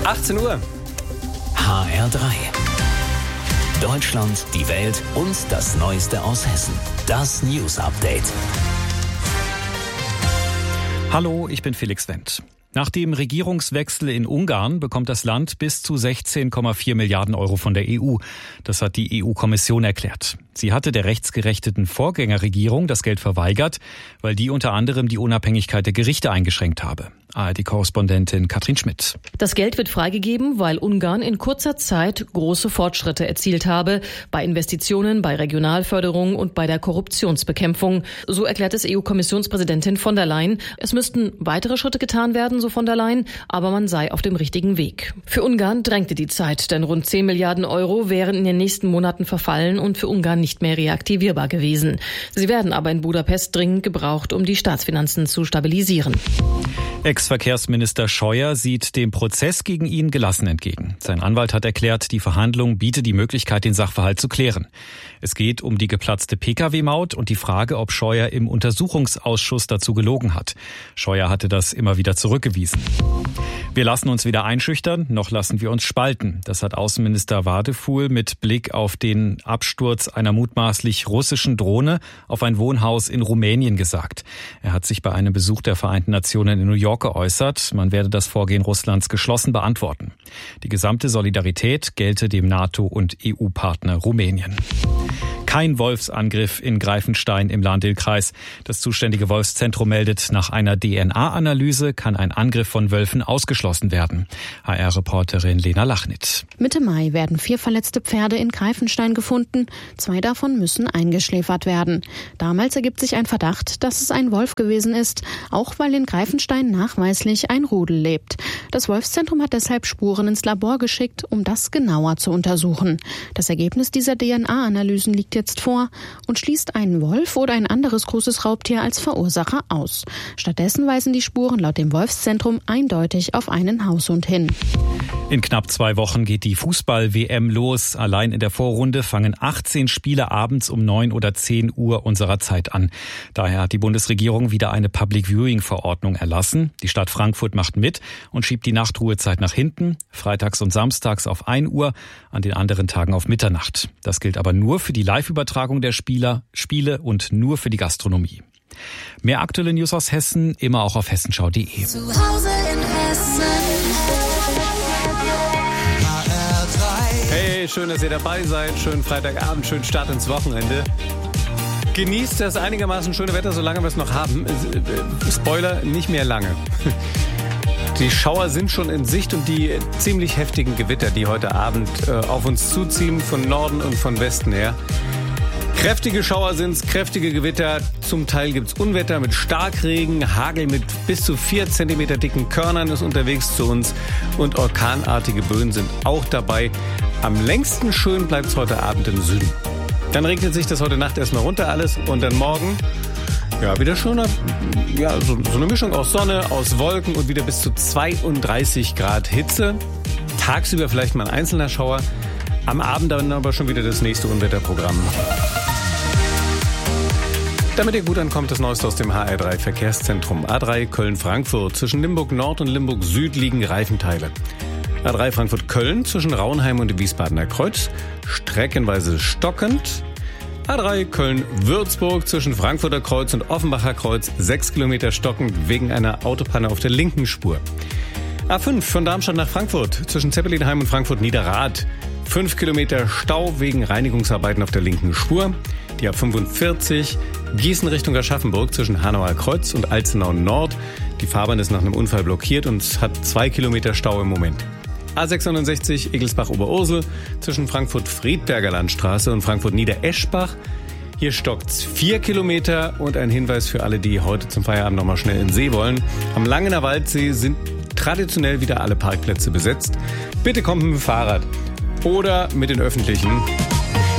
18 Uhr. HR3. Deutschland, die Welt und das Neueste aus Hessen. Das News Update. Hallo, ich bin Felix Wendt. Nach dem Regierungswechsel in Ungarn bekommt das Land bis zu 16,4 Milliarden Euro von der EU. Das hat die EU-Kommission erklärt. Sie hatte der rechtsgerechteten Vorgängerregierung das Geld verweigert, weil die unter anderem die Unabhängigkeit der Gerichte eingeschränkt habe. ARD-Korrespondentin Katrin Schmidt. Das Geld wird freigegeben, weil Ungarn in kurzer Zeit große Fortschritte erzielt habe bei Investitionen, bei Regionalförderung und bei der Korruptionsbekämpfung. So erklärt es EU-Kommissionspräsidentin von der Leyen. Es müssten weitere Schritte getan werden, so von der Leyen, aber man sei auf dem richtigen Weg. Für Ungarn drängte die Zeit, denn rund 10 Milliarden Euro wären in den nächsten Monaten verfallen und für Ungarn nicht mehr reaktivierbar gewesen. Sie werden aber in Budapest dringend gebraucht, um die Staatsfinanzen zu stabilisieren. Ex-Verkehrsminister Scheuer sieht dem Prozess gegen ihn gelassen entgegen. Sein Anwalt hat erklärt, die Verhandlung biete die Möglichkeit, den Sachverhalt zu klären. Es geht um die geplatzte Pkw-Maut und die Frage, ob Scheuer im Untersuchungsausschuss dazu gelogen hat. Scheuer hatte das immer wieder zurückgewiesen. Wir lassen uns weder einschüchtern, noch lassen wir uns spalten. Das hat Außenminister Wadefuhl mit Blick auf den Absturz einer mutmaßlich russischen Drohne auf ein Wohnhaus in Rumänien gesagt. Er hat sich bei einem Besuch der Vereinten Nationen in New York geäußert. Man werde das Vorgehen Russlands geschlossen beantworten. Die gesamte Solidarität gelte dem NATO- und EU-Partner Rumänien. Kein Wolfsangriff in Greifenstein im Lahn-Dill-Kreis. Das zuständige Wolfszentrum meldet, nach einer DNA-Analyse kann ein Angriff von Wölfen ausgeschlossen werden. HR-Reporterin Lena Lachnit. Mitte Mai werden 4 verletzte Pferde in Greifenstein gefunden. 2 davon müssen eingeschläfert werden. Damals ergibt sich ein Verdacht, dass es ein Wolf gewesen ist, auch weil in Greifenstein nachweislich ein Rudel lebt. Das Wolfszentrum hat deshalb Spuren ins Labor geschickt, um das genauer zu untersuchen. Das Ergebnis dieser DNA-Analysen liegt jetzt vor und schließt einen Wolf oder ein anderes großes Raubtier als Verursacher aus. Stattdessen weisen die Spuren laut dem Wolfszentrum eindeutig auf einen Haushund hin. In knapp 2 Wochen geht die Fußball-WM los. Allein in der Vorrunde fangen 18 Spiele abends um 9 oder 10 Uhr unserer Zeit an. Daher hat die Bundesregierung wieder eine Public-Viewing-Verordnung erlassen. Die Stadt Frankfurt macht mit und schiebt die Nachtruhezeit nach hinten. Freitags und samstags auf 1 Uhr, an den anderen Tagen auf Mitternacht. Das gilt aber nur für die Live-Übertragung der Spiele und nur für die Gastronomie. Mehr aktuelle News aus Hessen, immer auch auf hessenschau.de. Zu Hause in Hessen. Hey, schön, dass ihr dabei seid. Schönen Freitagabend, schönen Start ins Wochenende. Genießt das einigermaßen schöne Wetter, solange wir es noch haben. Spoiler, nicht mehr lange. Die Schauer sind schon in Sicht und die ziemlich heftigen Gewitter, die heute Abend auf uns zuziehen, von Norden und von Westen her. Kräftige Schauer sind's, kräftige Gewitter. Zum Teil gibt's Unwetter mit Starkregen, Hagel mit bis zu 4 Zentimeter dicken Körnern ist unterwegs zu uns und orkanartige Böen sind auch dabei. Am längsten schön bleibt's heute Abend im Süden. Dann regnet sich das heute Nacht erstmal runter alles und dann morgen ja, wieder schöner, ja, so eine Mischung aus Sonne, aus Wolken und wieder bis zu 32 Grad Hitze. Tagsüber vielleicht mal ein einzelner Schauer, am Abend dann aber schon wieder das nächste Unwetterprogramm. Damit ihr gut ankommt, das Neueste aus dem HR3 Verkehrszentrum. A3 Köln-Frankfurt. Zwischen Limburg Nord und Limburg Süd liegen Reifenteile. A3 Frankfurt-Köln zwischen Rauenheim und dem Wiesbadener Kreuz. Streckenweise stockend. A3 Köln-Würzburg zwischen Frankfurter Kreuz und Offenbacher Kreuz 6 Kilometer stockend wegen einer Autopanne auf der linken Spur. A5 von Darmstadt nach Frankfurt zwischen Zeppelinheim und Frankfurt-Niederrad 5 Kilometer Stau wegen Reinigungsarbeiten auf der linken Spur. Die A45 Gießen Richtung Aschaffenburg zwischen Hanauer Kreuz und Alzenau Nord. Die Fahrbahn ist nach einem Unfall blockiert und hat 2 Kilometer Stau im Moment. A669 Egelsbach-Oberursel zwischen Frankfurt-Friedberger Landstraße und Frankfurt-Niedereschbach. Hier stockt's 4 Kilometer und ein Hinweis für alle, die heute zum Feierabend nochmal schnell in den See wollen. Am Langener Waldsee sind traditionell wieder alle Parkplätze besetzt. Bitte kommt mit dem Fahrrad oder mit den Öffentlichen.